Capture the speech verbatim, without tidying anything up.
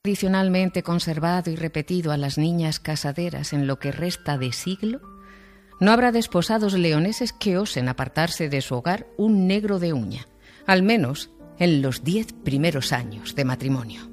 tradicionalmente conservado y repetido a las niñas casaderas en lo que resta de siglo, no habrá desposados leoneses que osen apartarse de su hogar un negro de uña, al menos en los diez primeros años de matrimonio.